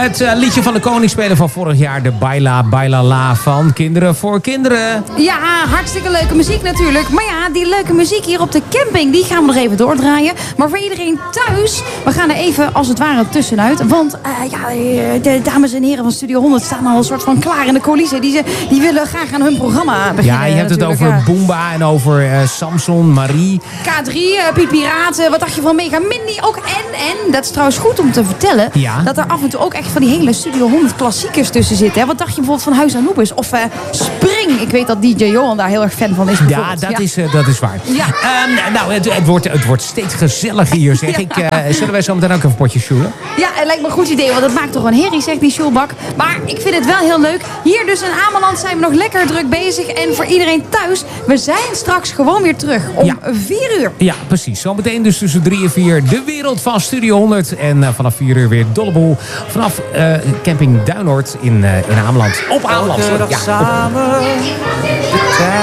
het liedje van de koning spelen van vorig jaar. De Baila Baila La van Kinderen voor Kinderen. Ja, hartstikke leuke muziek natuurlijk. Maar ja, die leuke muziek hier op de camping, die gaan we nog even doordraaien. Maar voor iedereen thuis, we gaan er even als het ware tussenuit. Want de dames en heren van Studio 100 staan al een soort van klaar in de coulissen. Die willen graag aan hun programma beginnen. Ja, je hebt het over Boomba en over Samson, Marie. K3, Piet Piraten, wat dacht je van Mega Mindy ook? En, dat is trouwens goed om te vertellen, dat er af en toe ook echt van die hele Studio 100 klassiekers tussen zitten. Hè? Wat dacht je bijvoorbeeld van Huis Anubis? Of Spring, ik weet dat DJ Johan daar heel erg fan van is. Ja, dat is waar. Ja. Nou, het wordt steeds gezelliger hier, zeg ik. Zullen wij zo meteen ook een potje sjoelen? Ja, het lijkt me een goed idee, want het maakt toch een herrie, zegt die sjoelbak. Maar ik vind het wel heel leuk. Hier dus in Ameland zijn we nog lekker druk bezig. En voor iedereen thuis, we zijn straks gewoon weer terug om 4 uur. Ja, precies. Zometeen dus tussen 3 en 4 de wereld van Studio 100. En vanaf 4 uur weer Dolleboel vanaf Camping Duinoord in Ameland. Op Ameland. Ja,